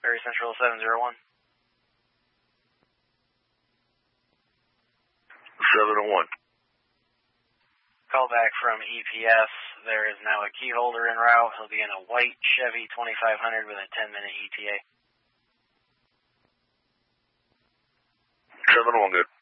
Ferry Central 701. 701. Call back from EPS. There is now a key holder en route. He'll be in a white Chevy 2500 with a 10-minute ETA. 701, good.